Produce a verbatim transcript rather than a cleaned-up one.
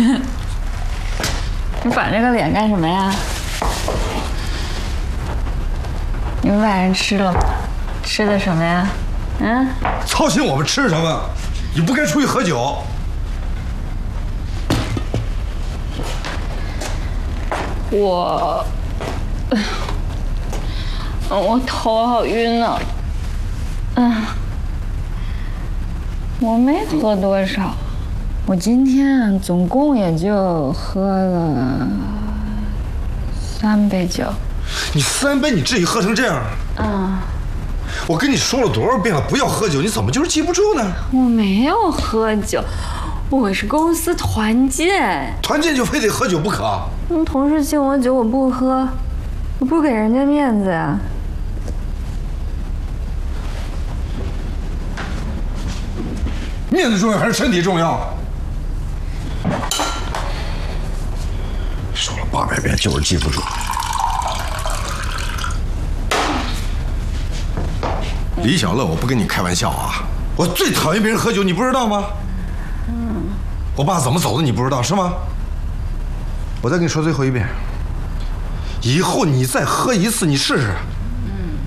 你板这个脸干什么呀？你们晚上吃了吗？吃的什么呀？嗯？ 操心我们吃什么？你不该出去喝酒。 我，我头好晕啊。嗯，我没喝多少，我今天总共也就喝了三杯酒。 你三杯，你至于喝成这样？ 嗯。 我跟你说了多少遍了，不要喝酒，你怎么就是记不住呢？ 我没有喝酒，我是公司团建。 团建就非得喝酒不可？ 嗯，同事敬我酒，我不喝，我不给人家面子呀。 面子重要还是身体重要？说了八百遍，就是记不住。李小乐，我不跟你开玩笑啊！我最讨厌别人喝酒，你不知道吗？嗯。我爸怎么走的，你不知道是吗？我再跟你说最后一遍，以后你再喝一次，你试试，